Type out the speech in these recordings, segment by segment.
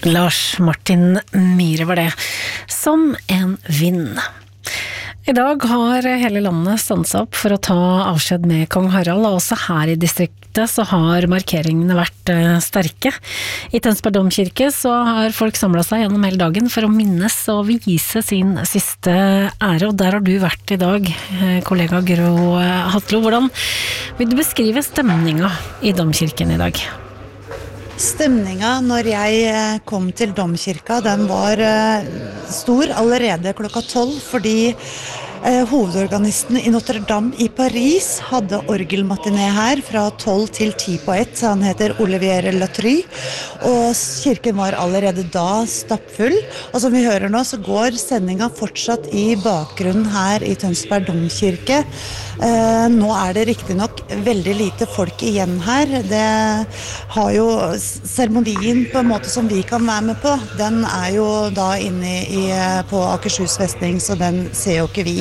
Lars Martin Myhre var det, som en vind. I dag har hele landet stanset opp for å ta avskjed med kong Harald, og også her i distriktet så har markeringene vært sterke. I Tønsberg domkirke så har folk samlet seg gjennom hele dagen for å minnes og vise sin siste ære, og der har du vært i dag, kollega Gro Hatlo. Hvordan vil du beskrive stemninga i domkirken i dag? Stemninga når jeg kom til domkirka, den var stor allerede klokka 12, fordi hovedorganisten i Notre Dame i Paris hadde orgelmatiné her fra 12 til 10 på 1. Han heter Olivier Latry, og kirken var allerede da stappfull. Og som vi hører nå, så går sendinga fortsatt i bakgrunnen her i Tønsberg domkirke. Nå er det riktig nok veldig lite folk igjen her. Det har jo seremonien på en måte som vi kan være med på. Den er jo da inne på Akershus festning, så den ser jo ikke vi.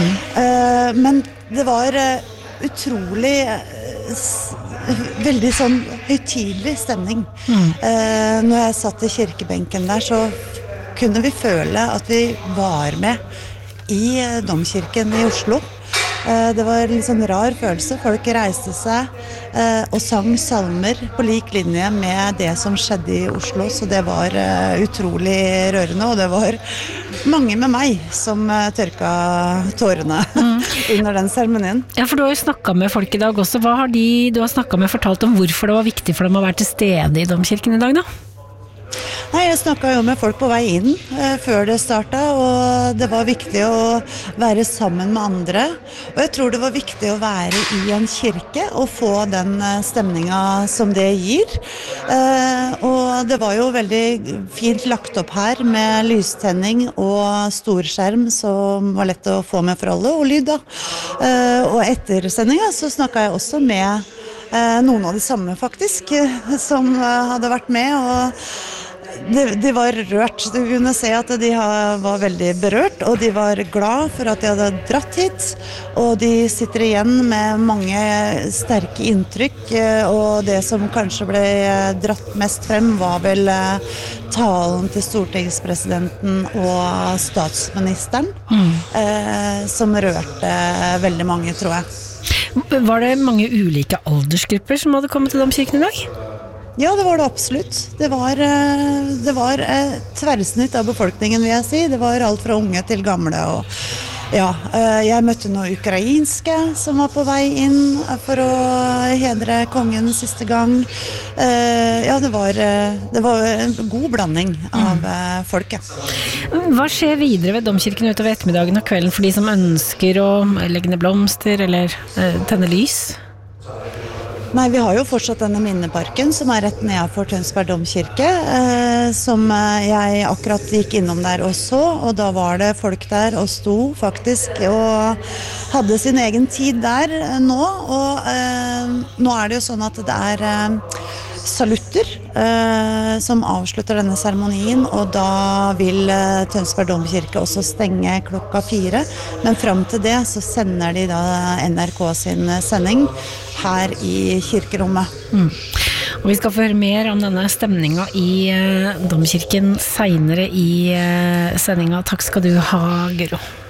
Men det var utrolig veldig sånn høytidelig stemning. Når jeg satt i kirkebenken der, så kunne vi føle at vi var med i domkirken i Oslo. Det var en sånn rar følelse. Folk reiste seg og sang salmer på lik linje med det som skjedde i Oslo, så det var utrolig rørende, og det var mange med meg som tørka tårene under den seremonien. Ja, for du har jo snakket med folk i dag også. Hva har du har snakket med fortalt om hvorfor det var viktig for dem å være til stede i domkirken i dag da? Nei, jeg snakket jo med folk på vei inn før det startet, og det var viktig å være sammen med andre. Og jeg tror det var viktig å være i en kirke og få den stemninga som det gir. Og det var jo veldig fint lagt opp her med lystenning og storskjerm som var lett å få med for alle, og lyd da. Og etter sendinga så snakket jeg også med noen av de samme faktisk, som hadde vært med, og de var rørt. Du kunne se at de var veldig berørt, og de var glad for at de hadde dratt hit, og de sitter igjen med mange sterke inntrykk, og det som kanskje ble dratt mest frem var vel talen til stortingspresidenten og statsministeren, som rørte veldig mange, tror jeg. Var det mange ulike aldersgrupper som hadde kommet til domkirken i dag? Ja, det var det absolutt. Det var tverrsnitt av befolkningen, vil jeg si. Det var alt fra unge til gamle. Og, ja, jeg møtte noen ukrainske som var på vei inn for å hedre kongen siste gang. Ja, det var en god blanding av folket. Hva skjer videre ved domkirken utover ettermiddagen og kvelden for de som ønsker å legge ned blomster eller tenne lys? Nei, vi har jo fortsatt denne minneparken som er rett nede for Tønsberg domkirke, som jeg akkurat gikk innom der og så, og da var det folk der og sto faktisk og hadde sin egen tid der nå, og nå er det jo sånn at det er salutter som avslutter denne seremonien, og da vil Tønsberg domkirke også stenge klokka 4, men frem til det så sender de da NRK sin sending her i kirkerommet. Og vi skal få høre mer om denne stemninga i domkirken senere i sendinga. Takk skal du ha, Guro.